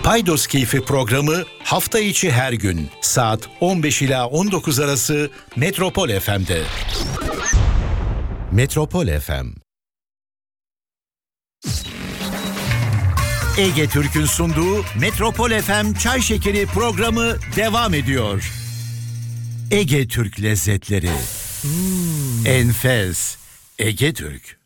Paydos Keyfi programı hafta içi her gün saat 15 ila 19 arası Metropol FM'de. Metropol FM. Ege Türk'ün sunduğu Metropol FM Çay Şekeri programı devam ediyor. Ege Türk lezzetleri. Enfes. Ege Türk.